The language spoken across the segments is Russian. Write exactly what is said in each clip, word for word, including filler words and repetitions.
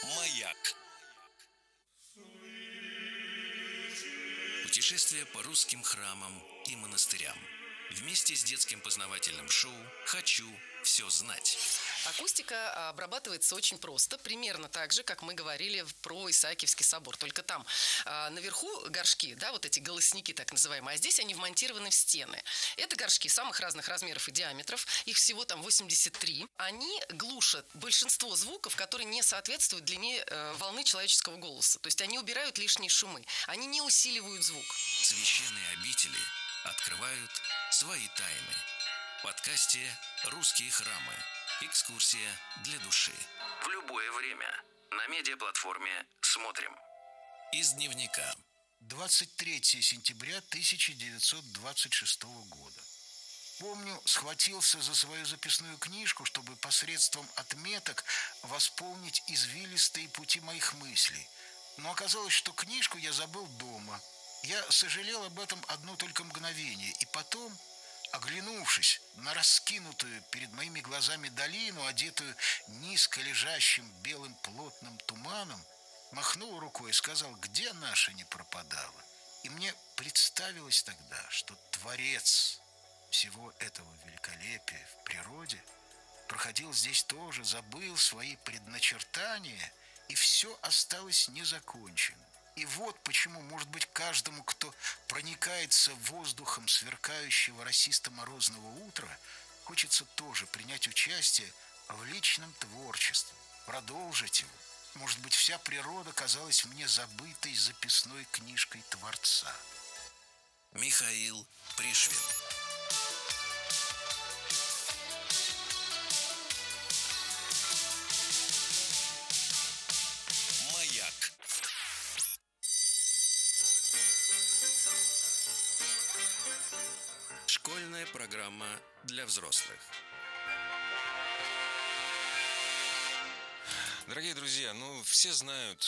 Маяк. Путешествие по русским храмам и монастырям. Вместе с детским познавательным шоу «Хочу все знать». Акустика обрабатывается очень просто, примерно так же, как мы говорили про Исаакиевский собор. Только там а, наверху горшки, да, вот эти голосники так называемые, а здесь они вмонтированы в стены. Это горшки самых разных размеров и диаметров, их всего там восемьдесят три. Они глушат большинство звуков, которые не соответствуют длине э, волны человеческого голоса. То есть они убирают лишние шумы, они не усиливают звук. Священные обители открывают свои тайны. В подкасте «Русские храмы». Экскурсия для души. В любое время. На медиаплатформе «Смотрим». Из дневника. двадцать третьего сентября тысяча девятьсот двадцать шестого года. Помню, схватился за свою записную книжку, чтобы посредством отметок восполнить извилистые пути моих мыслей. Но оказалось, что книжку я забыл дома. Я сожалел об этом одно только мгновение. И потом, оглянувшись на раскинутую перед моими глазами долину, одетую низко лежащим белым плотным туманом, махнул рукой и сказал: где наша не пропадала? И мне представилось тогда, что Творец всего этого великолепия в природе проходил здесь тоже, забыл свои предначертания, и все осталось незаконченным. И вот почему, может быть, каждому, кто проникается воздухом сверкающего росисто-морозного утра, хочется тоже принять участие в личном творчестве, продолжить его. Может быть, вся природа казалась мне забытой записной книжкой Творца. Михаил Пришвин. Маяк. Школьная программа для взрослых. Дорогие друзья, ну все знают,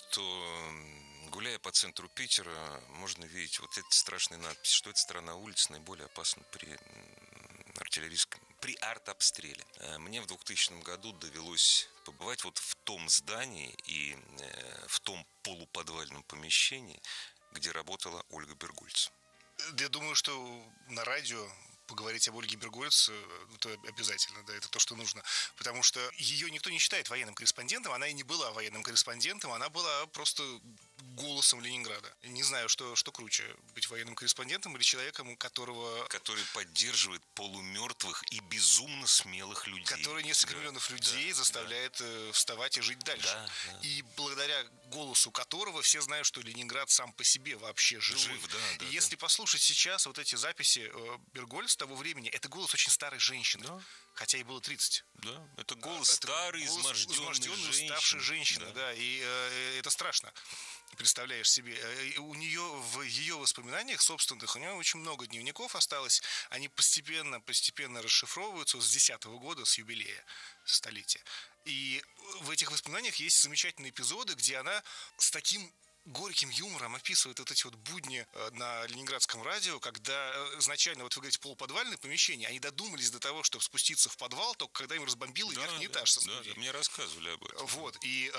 что, гуляя по центру Питера, можно видеть вот эти страшные надписи, что эта сторона улицы наиболее опасна при артиллерийском, при артобстреле. Мне в двухтысячном году довелось побывать вот в том здании и в том полуподвальном помещении, где работала Ольга Бергольц. Я думаю, что на радио поговорить об Ольге Бергольц, это обязательно, да, это то, что нужно. Потому что ее никто не считает военным корреспондентом, она и не была военным корреспондентом, она была просто голосом Ленинграда. Не знаю, что, что круче, быть военным корреспондентом или человеком, которого... Который поддерживает полумертвых и безумно смелых людей. Который несколько да, миллионов людей да, заставляет да. вставать и жить дальше. Да, да. И благодаря голосу которого все знают, что Ленинград сам по себе вообще жив. жив да, да, и если да. послушать сейчас вот эти записи Бергольц того времени, это голос очень старой женщины, да. хотя ей было тридцать. Да, это голос это старой, голос изможденной, изможденной женщины. уставшей женщины, да, да и э, это страшно. Представляешь себе, у нее в ее воспоминаниях собственных, у нее очень много дневников осталось, они постепенно, постепенно расшифровываются с десятого года, с юбилея столетия. И в этих воспоминаниях есть замечательные эпизоды, где она с таким горьким юмором описывает вот эти вот будни на ленинградском радио, когда изначально, вот вы говорите, полуподвальное помещение, они додумались до того, чтобы спуститься в подвал, только когда им разбомбило да, верхний да, этаж со студией. Да, да, мне рассказывали об этом. Вот, и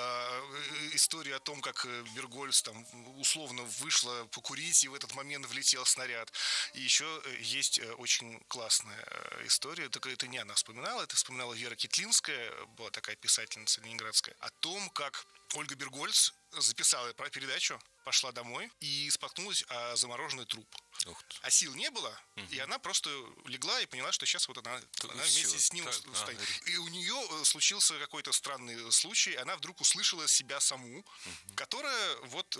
э, история о том, как Бергольц там условно вышла покурить, и в этот момент влетел снаряд. И еще есть очень классная история, только это не она вспоминала, это вспоминала Вера Китлинская, была такая писательница ленинградская, о том, как Ольга Бергольц записала передачу, пошла домой и споткнулась о замороженный труп. А сил не было, угу. и она просто легла и поняла, что сейчас вот она, она вместе все. с ним так, стоит. А, и у нее случился какой-то странный случай, она вдруг услышала себя саму, угу. которая вот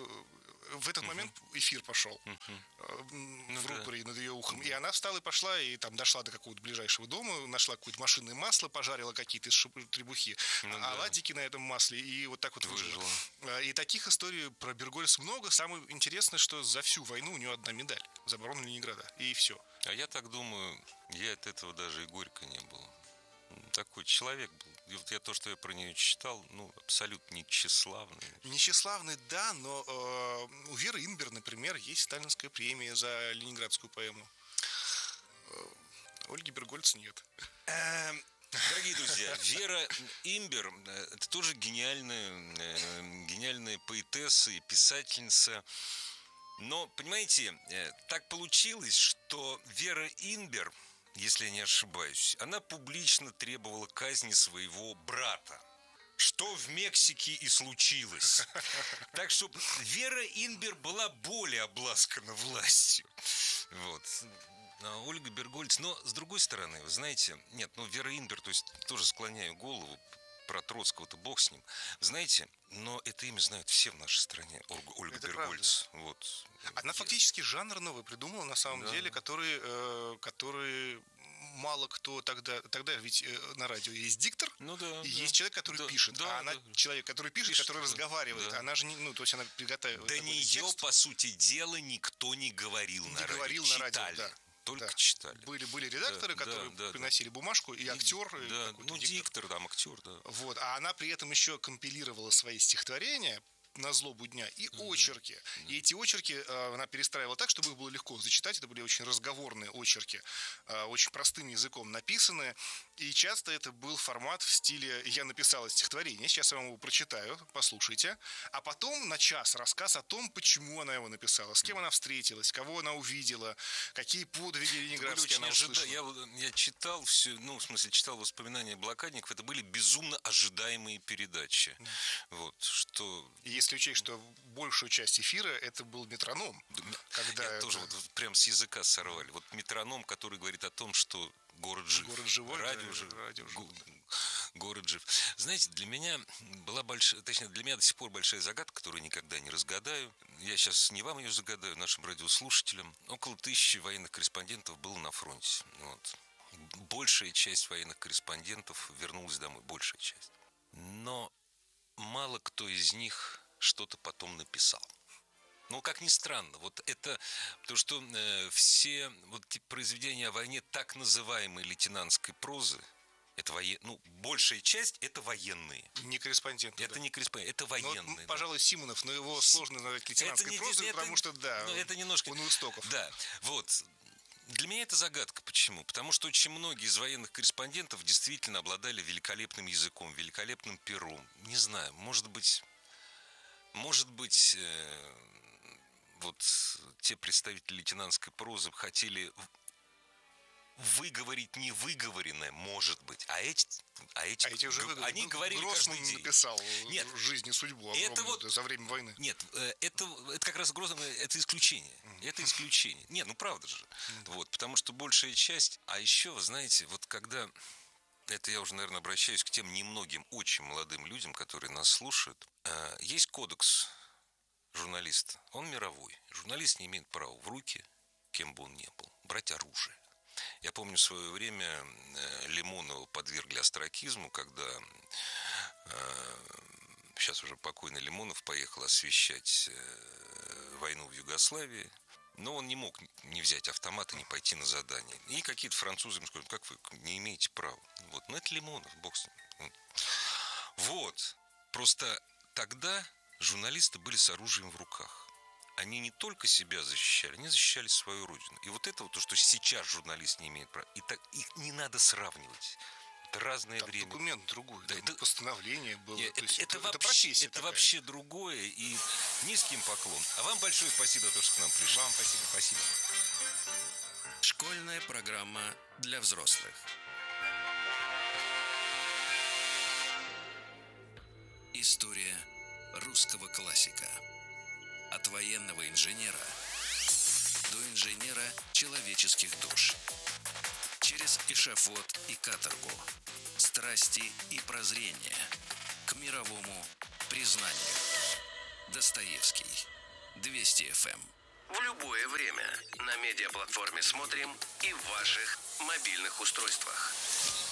в этот угу. момент эфир пошел угу. в рупоре ну, над ее ухом. Угу. И она встала и пошла, и там дошла до какого-то ближайшего дома, нашла какое-то машинное масло, пожарила какие-то требухи, ну, оладики да. на этом масле, и вот так вот выжила. выжила. И таких историй про Бергольц много. Самое интересное, что за всю войну у нее одна медаль за оборону Ленинграда, и все. А я так думаю, я от этого даже и горько не был. Такой человек был. И вот я то, что я про нее читал, ну, абсолютно не тщеславный. Не тщеславный, да, но э, у Веры Инбер, например, есть сталинская премия за ленинградскую поэму. Э, Ольги Бергольц нет. Дорогие друзья, Вера Имбер – это тоже гениальная, гениальная поэтесса и писательница. Но, понимаете, так получилось, что Вера Имбер, если я не ошибаюсь, она публично требовала казни своего брата, что в Мексике и случилось. Так что Вера Имбер была более обласкана властью. Вот. А Ольга Бергольц, но с другой стороны, вы знаете, нет, ну Вера Имбер, то есть тоже склоняю голову, про Троцкого-то бог с ним. Знаете, но это имя знают все в нашей стране. Ольга, Ольга Это Бергольц. Вот. Она фактически жанр новый придумала, на самом Да. деле, который, э, который мало кто тогда... Тогда ведь э, на радио есть диктор, Ну да. и да. есть человек, который Да, пишет. да, а она да. человек, который пишет, Пишет, который да, разговаривает. да. Она же не... Ну, то есть она приготовила... До такой нее, текст. по сути дела, никто не говорил Не на радио. говорил на радио, Читали. да. Только Да. читали. Были, были редакторы, Да, которые да, да, приносили бумажку, и актер, и Да, какой-то ну диктор. диктор, там актер, да. Вот. А она при этом еще компилировала свои стихотворения на злобу дня и очерки. И эти очерки э, она перестраивала так, чтобы их было легко зачитать. Это были очень разговорные очерки, э, очень простым языком написанные. И часто это был формат в стиле «я написала стихотворение, сейчас я вам его прочитаю, послушайте». А потом на час рассказ о том, почему она его написала, с кем она встретилась, кого она увидела, какие подвиги ленинградские она ожида... услышала. я, я читал все, ну, в смысле, читал воспоминания блокадников, это были безумно ожидаемые передачи. Да. Вот, что... И если учесть, что большую часть эфира это был метроном. Когда я это... тоже вот, вот прям с языка сорвали. Вот метроном, который говорит о том, что город жив. Город живой, радио да, жив. радио жив. Город жив. Знаете, для меня была большая, точнее, для меня до сих пор большая загадка, которую никогда не разгадаю. Я сейчас не вам ее загадаю, нашим радиослушателям. Около тысячи военных корреспондентов было на фронте. Вот. Большая часть военных корреспондентов вернулась домой, большая часть. Но мало кто из них что-то потом написал. Ну, как ни странно, вот это, потому что э, все вот эти произведения о войне так называемой лейтенантской прозы, это воен... ну, большая часть это военные. Не корреспонденты. Это да. не корреспонденты, это военные. Ну, да. Пожалуй, Симонов, но его сложно назвать лейтенантской не, прозой, это, потому что, да, ну, это немножко... он у истоков. Да, вот. Для меня это загадка. Почему? Потому что очень многие из военных корреспондентов действительно обладали великолепным языком, великолепным пером. Не знаю, может быть... Может быть... Э... Вот те представители лейтенантской прозы хотели выговорить невыговоренное, может быть, а эти, а эти, а эти уже г- они ну, говорили Гроссман каждый день. написал Нет, жизнь и судьбу это вот, за время войны. Нет, это, это как раз Гроссман, это исключение. Mm-hmm. Это исключение. Нет, ну правда же. Mm-hmm. Вот, потому что большая часть, а еще, вы знаете, вот когда, это я уже, наверное, обращаюсь к тем немногим очень молодым людям, которые нас слушают, есть кодекс журналиста, он мировой. Журналист не имеет права в руки, кем бы он ни был, брать оружие. Я помню, в свое время Лимонова подвергли остракизму, когда э, сейчас уже покойный Лимонов поехал освещать э, войну в Югославии, но он не мог не взять автомат и не пойти на задание. И какие-то французы ему сказали, как вы не имеете права. Вот, ну это Лимонов, бог с ним. Вот, просто тогда... Журналисты были с оружием в руках. Они не только себя защищали, они защищали свою родину. И вот это вот то, что сейчас журналист не имеет права. И так их не надо сравнивать. Это разное там время. Документ другой, да, это постановление было. Нет, это, это, это, это, это вообще, профессия это такая. вообще другое. И низкий им поклон. А вам большое спасибо за то, что к нам пришли. Вам спасибо, спасибо. Школьная программа для взрослых. История русского классика. От военного инженера до инженера человеческих душ. Через эшафот и каторгу. Страсти и прозрение. К мировому признанию. Достоевский. двести эф эм. В любое время на медиаплатформе «Смотрим» и в ваших мобильных устройствах.